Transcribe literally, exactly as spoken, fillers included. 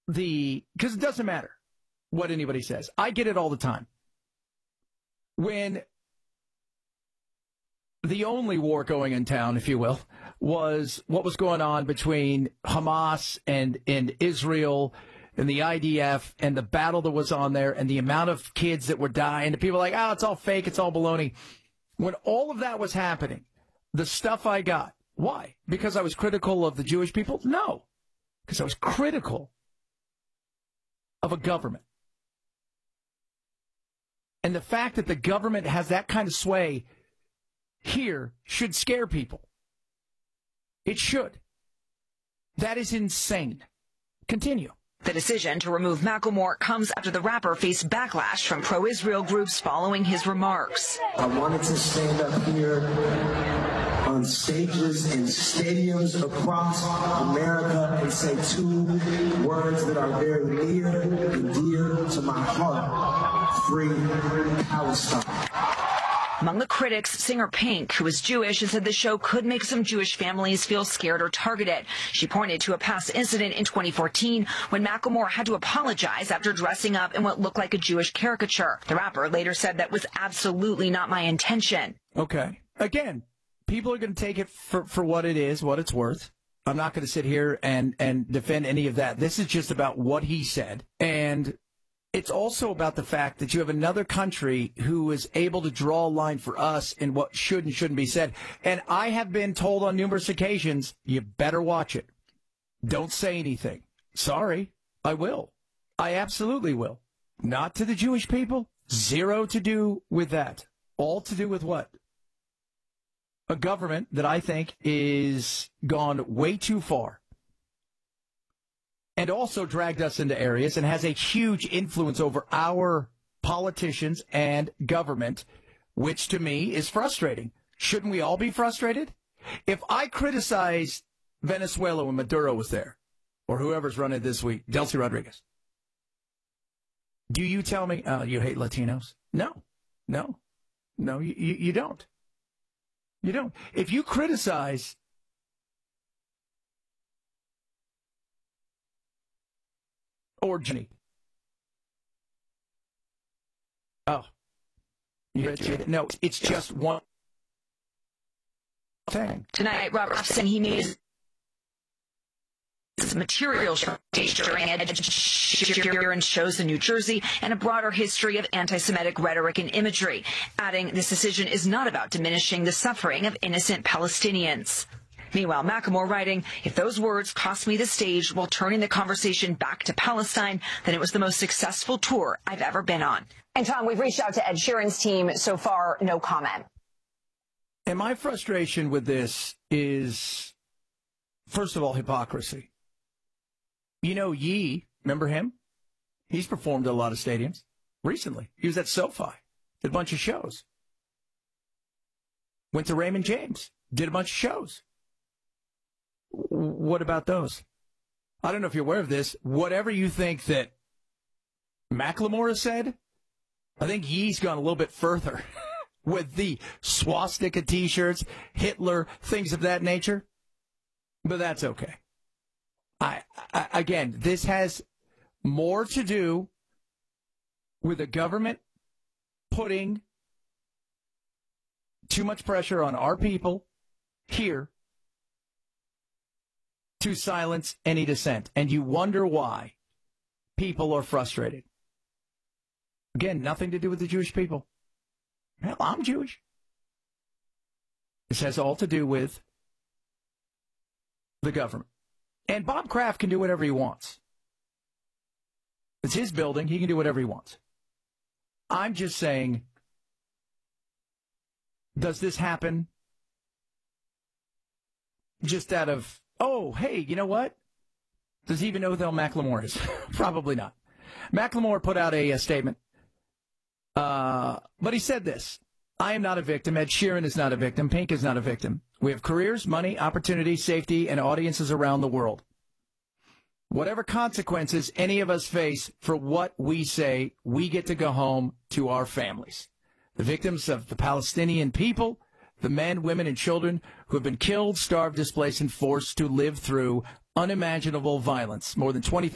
the, because it doesn't matter what anybody says. I get it all the time. When the only war going in town, if you will, was what was going on between Hamas and, and Israel and the I D F and the battle that was on there and the amount of kids that were dying. And people were like, oh, it's all fake, it's all baloney. When all of that was happening, the stuff I got, why? Because I was critical of the Jewish people? No. Because I was critical of a government. And the fact that the government has that kind of sway here should scare people. It should. That is insane. Continue. The decision to remove Macklemore comes after the rapper faced backlash from pro-Israel groups following his remarks. I wanted to stand up here on stages and stadiums across America and say two words that are very near and dear to my heart: free Palestine. Among the critics, singer Pink, who is Jewish and said the show could make some Jewish families feel scared or targeted. She pointed to a past incident in twenty fourteen when Macklemore had to apologize after dressing up in what looked like a Jewish caricature. The rapper later said that was absolutely not my intention. Okay. Again, people are going to take it for, for what it is, what it's worth. I'm not going to sit here and, and defend any of that. This is just about what he said. And it's also about the fact that you have another country who is able to draw a line for us in what should and shouldn't be said. And I have been told on numerous occasions, you better watch it. Don't say anything. Sorry, I will. I absolutely will. Not to the Jewish people. Zero to do with that. All to do with what? A government that I think is gone way too far. And also dragged us into areas and has a huge influence over our politicians and government, which to me is frustrating. Shouldn't we all be frustrated? If I criticized Venezuela when Maduro was there, or whoever's running this week, Delcy Rodriguez, do you tell me, oh, you hate Latinos? No, no, no, you, you, you don't. You don't. If you criticize or Jenny. Oh. You no, it's just one thing. Tonight, Robert said he made his material during and shows in New Jersey and a broader history of anti-Semitic rhetoric and imagery, adding this decision is not about diminishing the suffering of innocent Palestinians. Meanwhile, Macklemore writing, if those words cost me the stage while turning the conversation back to Palestine, then it was the most successful tour I've ever been on. And Tom, we've reached out to Ed Sheeran's team. So far, no comment. And my frustration with this is, first of all, hypocrisy. You know, Yee, remember him? He's performed at a lot of stadiums recently. He was at SoFi, did a bunch of shows. Went to Raymond James, did a bunch of shows. What about those? I don't know if you're aware of this. Whatever you think that Macklemore has said, I think Yee's gone a little bit further with the swastika T-shirts, Hitler, things of that nature. But that's okay. I, I again, this has more to do with the government putting too much pressure on our people here to silence any dissent. And you wonder why people are frustrated. Again, nothing to do with the Jewish people. Hell, I'm Jewish. This has all to do with the government. And Bob Kraft can do whatever he wants. It's his building. He can do whatever he wants. I'm just saying, does this happen just out of, oh, hey, you know what? Does he even know who the hell Macklemore is? Probably not. Macklemore put out a, a statement. Uh, but he said this. I am not a victim. Ed Sheeran is not a victim. Pink is not a victim. We have careers, money, opportunity, safety, and audiences around the world. Whatever consequences any of us face for what we say, we get to go home to our families. The victims of the Palestinian people, the men, women, and children who have been killed, starved, displaced, and forced to live through unimaginable violence. More than twenty